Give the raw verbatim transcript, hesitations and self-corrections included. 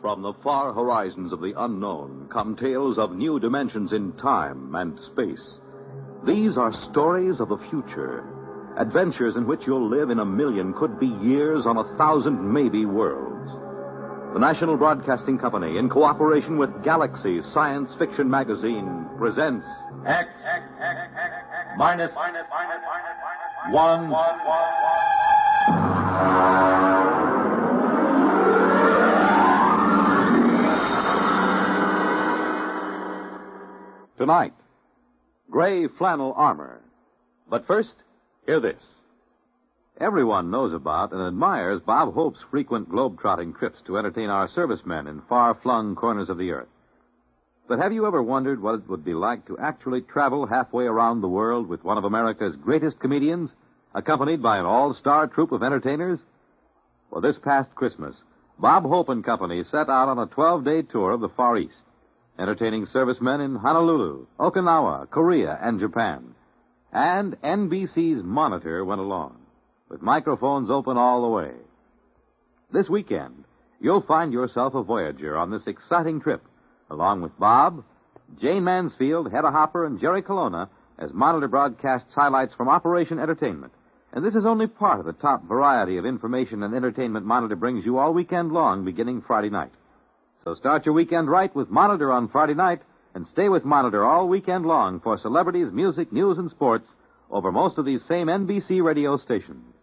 From the far horizons of the unknown come tales of new dimensions in time and space. These are stories of the future, adventures in which you'll live in a million, could be years, on a thousand maybe worlds. The National Broadcasting Company, in cooperation with Galaxy Science Fiction Magazine, presents X, minus, one, Tonight, gray flannel armor. But first, hear this. Everyone knows about and admires Bob Hope's frequent globe-trotting trips to entertain our servicemen in far-flung corners of the earth. But have you ever wondered what it would be like to actually travel halfway around the world with one of America's greatest comedians, accompanied by an all-star troupe of entertainers? Well, this past Christmas, Bob Hope and Company set out on a twelve-day tour of the Far East, entertaining servicemen in Honolulu, Okinawa, Korea, and Japan. And N B C's Monitor went along, with microphones open all the way. This weekend, you'll find yourself a voyager on this exciting trip, along with Bob, Jane Mansfield, Hedda Hopper, and Jerry Colonna, as Monitor broadcasts highlights from Operation Entertainment. And this is only part of the top variety of information and entertainment Monitor brings you all weekend long, beginning Friday night. So start your weekend right with Monitor on Friday night, and stay with Monitor all weekend long for celebrities, music, news, and sports over most of these same N B C radio stations.